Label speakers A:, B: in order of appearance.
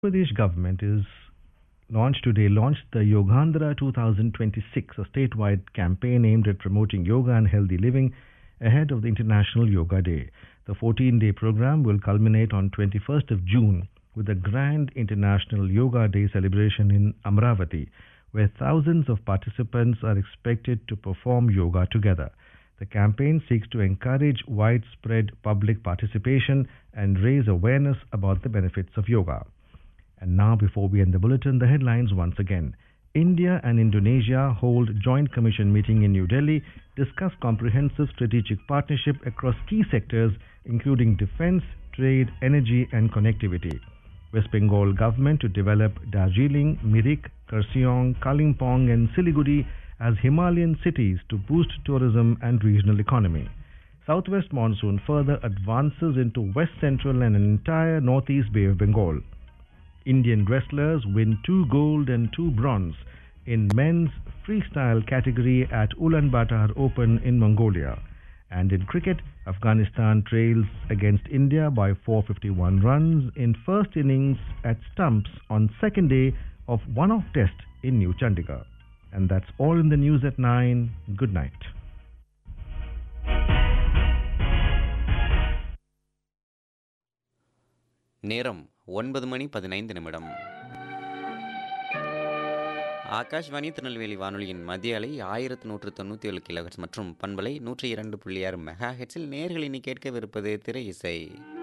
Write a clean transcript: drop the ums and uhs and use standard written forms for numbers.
A: Pradesh government is launched the Yogandhra 2026, a statewide campaign aimed at promoting yoga and healthy living ahead of the International Yoga Day. The 14-day program will culminate on 21st of June with a grand International Yoga Day celebration in Amravati, where thousands of participants are expected to perform yoga together. The campaign seeks to encourage widespread public participation and raise awareness about the benefits of yoga. And now, before we end the bulletin, the headlines once again. India and Indonesia hold joint commission meeting in New Delhi, discuss comprehensive strategic partnership across key sectors including defense, trade, energy and connectivity. West Bengal government to develop Darjeeling, Mirik, Kurseong, Kalimpong and Siliguri as Himalayan cities to boost tourism and regional economy. Southwest monsoon further advances into west central and entire northeast Bay of Bengal. Indian wrestlers win 2 gold and 2 bronze in men's freestyle category at Ulaanbaatar Open in Mongolia. And in cricket, Afghanistan trails against India by 451 runs in first innings at stumps on second day of one-off test in New Chandigarh. And that's all in the news at 9. Good night.
B: நேரம் 9:15 ஆகாஷ்வாணி திருநெல்வேலி வானொலியின் மத்திய அலை 1197 kilohertz மற்றும் பண்பலை 102.6 mega ஹெர்ட்ஸில் நேயர்கள் இனி கேட்கவிருப்பது திரை இசை.